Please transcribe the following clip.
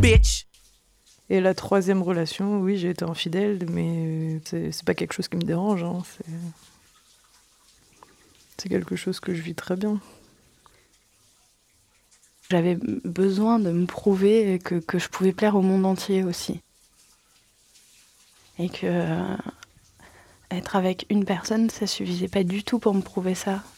bitch. Et la troisième relation, oui, j'ai été infidèle, mais c'est pas quelque chose qui me dérange. Hein. C'est quelque chose que je vis très bien. J'avais besoin de me prouver que je pouvais plaire au monde entier aussi. Et que être avec une personne, ça suffisait pas du tout pour me prouver ça.